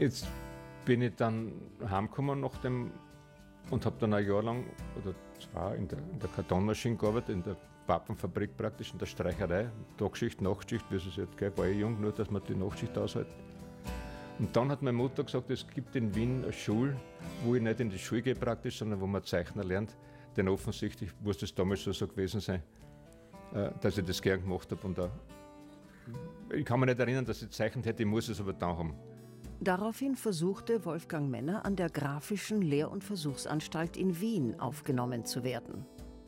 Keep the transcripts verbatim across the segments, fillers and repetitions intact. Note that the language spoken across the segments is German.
Jetzt bin ich dann heimgekommen nach dem und habe dann ein Jahr lang oder zwei in der, in der Kartonmaschine gearbeitet, in der Pappenfabrik praktisch, in der Streicherei. Tagschicht, Nachtschicht, wie es jetzt geht, war ich jung, nur dass man die Nachtschicht aushält. Und dann hat meine Mutter gesagt, es gibt in Wien eine Schule, wo ich nicht in die Schule gehe praktisch, sondern wo man Zeichner lernt. Denn offensichtlich muss das damals so, so gewesen sein, dass ich das gern gemacht habe. Und da, ich kann mich nicht erinnern, dass ich gezeichnet hätte, ich muss es aber da haben. Daraufhin versuchte Wolfgang Menner an der Grafischen Lehr- und Versuchsanstalt in Wien aufgenommen zu werden.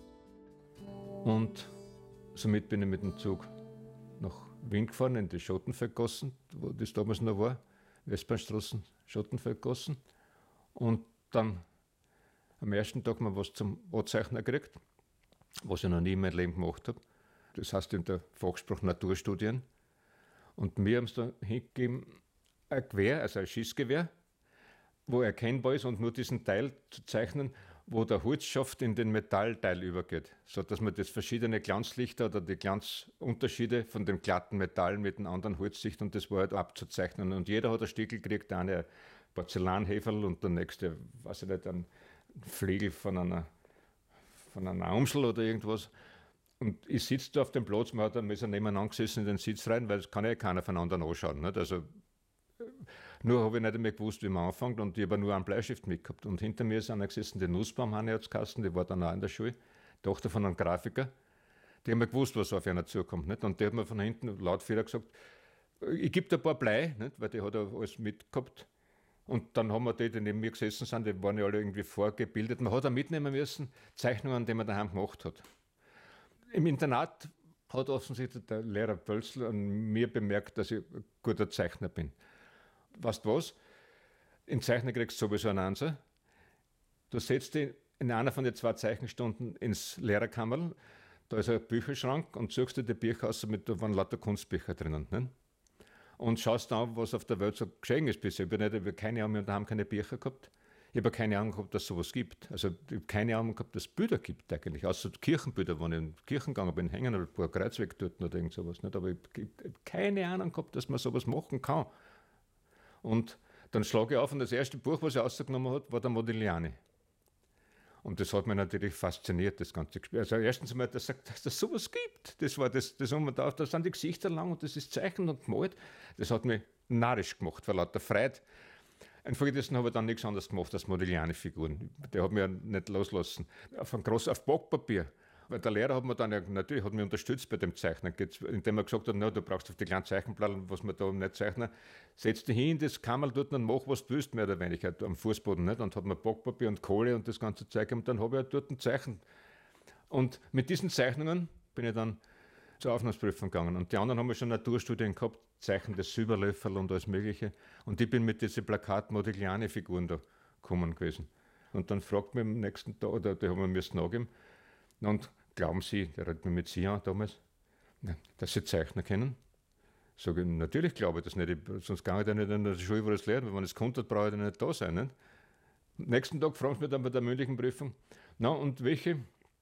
Und somit bin ich mit dem Zug nach Wien gefahren, in die Schottenfeldgassen, wo das damals noch war, Westbahnstraßen, Schottenfeldgassen. Und dann am ersten Tag mal was zum Anzeichnen gekriegt, was ich noch nie in meinem Leben gemacht habe. Das heißt in der Fachsprache Naturstudien. Und mir haben sie da hingegeben, ein Gewehr, also ein Schießgewehr, wo erkennbar ist und nur diesen Teil zu zeichnen, wo der Holzschaft in den Metallteil übergeht, sodass man das verschiedene Glanzlichter oder die Glanzunterschiede von dem glatten Metall mit einem anderen Holz sieht und das war halt abzuzeichnen. Und jeder hat ein Stückel gekriegt, der eine Porzellanheferl und der nächste, weiß ich nicht, ein Flegel von einer, von einer Amsel oder irgendwas. Und ich sitze da auf dem Platz, man hat dann nebeneinander gesessen in den Sitz rein, weil das kann ja keiner voneinander anschauen. Nicht? Also, nur habe ich nicht mehr gewusst, wie man anfängt und ich habe nur einen Bleistift mitgehabt. Und hinter mir ist einer gesessen, die Nussbaum, hat es geheißen, die war dann auch in der Schule, Tochter von einem Grafiker. Die haben mir gewusst, was auf einer zukommt. Nicht? Und die hat mir von hinten laut wieder gesagt, ich gebe dir ein paar Blei, nicht? Weil die hat ja alles mitgehabt. Und dann haben wir die, die neben mir gesessen sind, die waren ja alle irgendwie vorgebildet. Man hat auch mitnehmen müssen, Zeichnungen, die man daheim gemacht hat. Im Internat hat offensichtlich der Lehrer Pölzl an mir bemerkt, dass ich ein guter Zeichner bin. Weißt du was? In Zeichner kriegst du sowieso einen Ansatz. Du setzt dich in einer von den zwei Zeichenstunden ins Lehrerkammerl, da ist ein Bücherschrank und suchst dir die Bücher aus, mit da waren lauter Kunstbücher drinnen. Ne? Und schaust dann, was auf der Welt so geschehen ist bisher. Ich habe nicht, ich habe keine Ahnung, wir haben keine Bücher gehabt. Ich habe keine Ahnung gehabt, dass es sowas gibt. Also ich habe keine Ahnung gehabt, dass es Bilder gibt eigentlich. Außer Kirchenbilder, wenn ich in die Kirchen gegangen bin, hängen ein paar Kreuzweg dort oder irgend sowas. Nicht? Aber ich habe keine Ahnung gehabt, dass man sowas machen kann. Und dann schlage ich auf und das erste Buch, was er rausgenommen hat, war der Modigliani. Und das hat mich natürlich fasziniert, das ganze Gespräch. Also erstens einmal, dass es das sowas gibt. Das war das, das um, da, da sind die Gesichter lang und das ist zeichnet und gemalt. Das hat mich narrisch gemacht, vor lauter Freude. Infolgedessen habe ich dann nichts anderes gemacht als Modigliani-Figuren. Der hat mich ja nicht loslassen. Auf ein groß, auf Backpapier. Weil der Lehrer hat mir dann ja natürlich hat mich unterstützt bei dem Zeichnen, indem er gesagt hat, no, du brauchst auf die kleinen Zeichenblätter, was wir da nicht zeichnen, setz dich hin in das Kammerl dort und mach, was du willst, mehr oder weniger, am Fußboden. Nicht? Und hat mir Backpapier und Kohle und das ganze Zeug und dann habe ich halt dort ein Zeichen. Und mit diesen Zeichnungen bin ich dann zur Aufnahmeprüfung gegangen. Und die anderen haben ja schon Naturstudien gehabt, Zeichen des Silberlöffel und alles Mögliche. Und ich bin mit diesen Plakat-Modigliani-Figuren da gekommen gewesen. Und dann fragt mich am nächsten Tag, oder die haben mir müssen angeben, und glauben Sie, der hat mich mit Sie an damals, dass Sie Zeichner kennen? Sage ich, natürlich glaube ich das nicht, sonst kann ich ja nicht in der Schule, wo das lernen, wenn man das kommt, brauche ich ja nicht da sein. Nicht? Am nächsten Tag fragen sie mich dann bei der mündlichen Prüfung, na und welche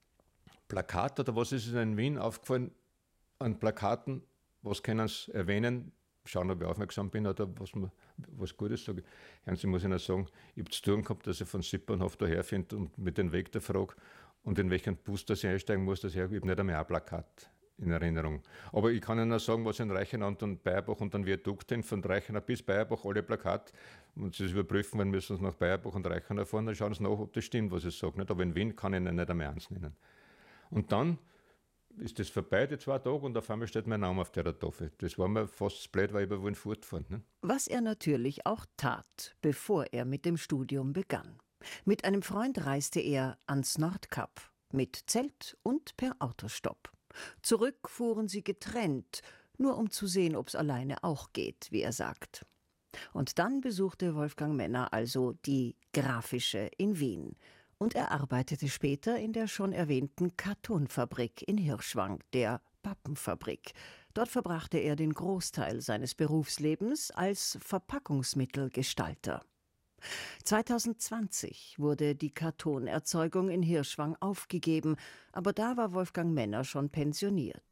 Plakate oder was ist Ihnen in Wien aufgefallen an Plakaten, was können Sie erwähnen, schauen, ob ich aufmerksam bin oder was, man, was Gutes sage. Hören Sie, muss Ihnen sagen, ich habe zu tun gehabt, dass ich von Sippernhof daher finde und mit dem Weg der Frage, und in welchen Bus das ich einsteigen muss, das ich habe nicht einmal ein Plakat in Erinnerung. Aber ich kann Ihnen auch sagen, was in Reichenau und Bayerbach und dann Viadukt hin, von Reichenau bis Bayerbach, alle Plakate. Und Sie es überprüfen, wenn müssen Sie nach Bayerbach und Reichenau fahren, dann schauen Sie nach, ob das stimmt, was ich sage. Aber in Wien kann ich Ihnen nicht einmal eins nennen. Und dann ist das vorbei, die zwei Tage, und auf einmal steht mein Name auf der Tafel. Das war mir fast blöd, weil ich über wollen fortfahren. Ne? Was er natürlich auch tat, bevor er mit dem Studium begann. Mit einem Freund reiste er ans Nordkap, mit Zelt und per Autostopp. Zurück fuhren sie getrennt, nur um zu sehen, ob's alleine auch geht, wie er sagt. Und dann besuchte Wolfgang Menner also die Grafische in Wien. Und er arbeitete später in der schon erwähnten Kartonfabrik in Hirschwang, der Pappenfabrik. Dort verbrachte er den Großteil seines Berufslebens als Verpackungsmittelgestalter. zweitausendzwanzig wurde die Kartonerzeugung in Hirschwang aufgegeben, aber da war Wolfgang Menner schon pensioniert.